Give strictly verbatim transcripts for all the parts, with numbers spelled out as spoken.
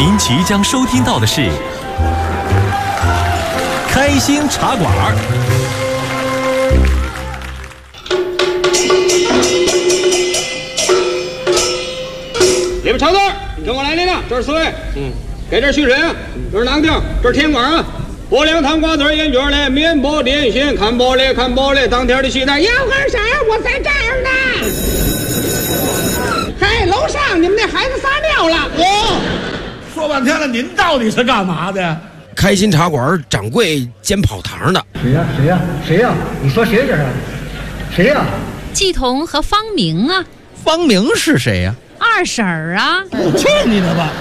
您即将收听到的是《开心茶馆》。 里边常字，跟我来领领，这是四位，嗯，给这续审，这是囊定，这是天官啊。拨凉汤瓜子烟卷嘞，面包点心，看包嘞看包嘞，当天的期待。杨二婶，我在这儿呢。嘿，楼上你们那孩子撒尿了。 哦，说半天了，您到底是干嘛的？ 开心茶馆掌柜兼跑堂的。 谁呀？谁呀？谁呀？你说谁这是？谁呀？ 季彤和方明啊。 方明是谁呀？ 二婶儿啊。 去你的吧！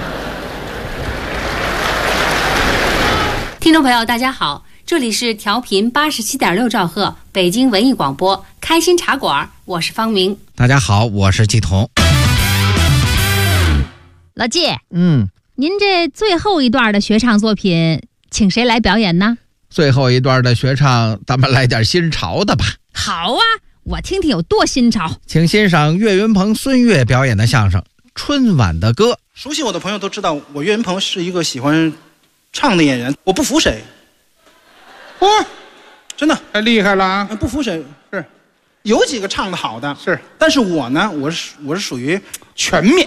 听众朋友大家好，这里是调频八十七点六兆赫北京文艺广播开心茶馆，我是方明。 大家好，我是季彤。 老季， 嗯， 您这最后一段的学唱作品请谁来表演呢？ 最后一段的学唱，咱们来点新潮的吧。 好啊，我听听有多新潮。 请欣赏岳云鹏、孙越表演的相声《春晚的歌》。 熟悉我的朋友都知道，我岳云鹏是一个喜欢唱的演员，我不服谁。 嚯、哦， 真的太厉害了啊！ 不服谁是，有几个唱的好的是， 但是我呢，我是我是属于全面。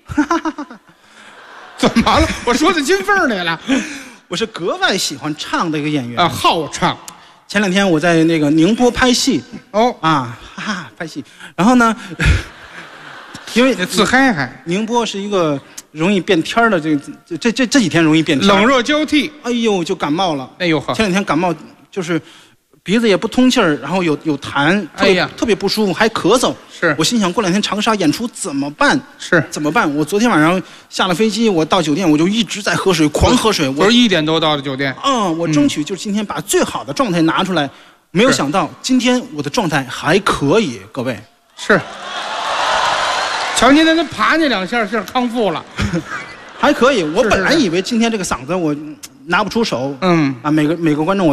怎么了？我说进金缝里了。 我是格外喜欢唱的一个演员啊，好唱。 前两天我在那个宁波拍戏， 哦啊，哈哈，拍戏，然后呢，因为自嗨嗨， 宁波是一个容易变天的，这这这这这几天容易变天， 冷热交替， 哎呦就感冒了， 哎呦呵， 前两天感冒就是鼻子也不通气儿，然后有有痰，哎呀，特别不舒服，还咳嗽。 是我心想过两天长沙演出怎么办？ 是怎么办？我昨天晚上下了飞机，我到酒店我就一直在喝水，狂喝水。 我是一点多到的酒店。 嗯，我争取就是今天把最好的状态拿出来。没有想到今天我的状态还可以，各位。 是。瞧您在那爬那两下是康复了， 还可以。我本来以为今天这个嗓子我拿不出手。嗯啊，每个每个观众我。